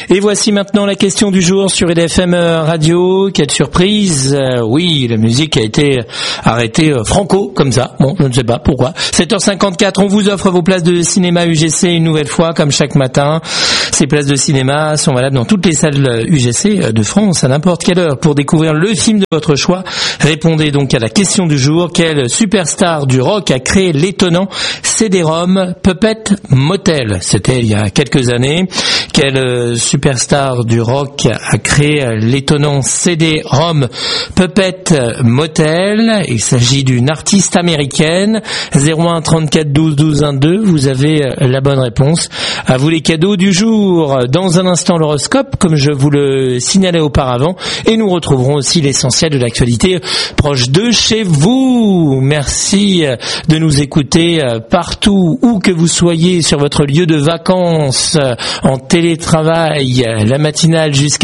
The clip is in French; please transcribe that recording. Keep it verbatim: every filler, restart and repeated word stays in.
Et voici maintenant la question du jour sur R F M Radio. Quelle surprise. Euh, oui, la musique a été arrêtée euh, franco, comme ça. Bon, je ne sais pas pourquoi. sept heures cinquante-quatre, on vous offre vos places de cinéma U G C une nouvelle fois, comme chaque matin. Ces places de cinéma sont valables dans toutes les salles U G C de France, à n'importe quelle heure. Pour découvrir le film de votre choix, répondez donc à la question du jour. Quelle superstar du rock a créé l'étonnant C D-ROM Puppet Motel? C'était il y a quelques années. Quelle superstar du rock a créé l'étonnant C D-ROM Puppet Motel? Il s'agit d'une artiste américaine. zéro un trente-quatre douze douze vingt-deux, vous avez la bonne réponse. À vous les cadeaux du jour. Dans un instant, l'horoscope, comme je vous le signalais auparavant, et nous retrouverons aussi l'essentiel de l'actualité proche de chez vous. Merci de nous écouter partout, où que vous soyez, sur votre lieu de vacances, en télétravail, la matinale jusqu'à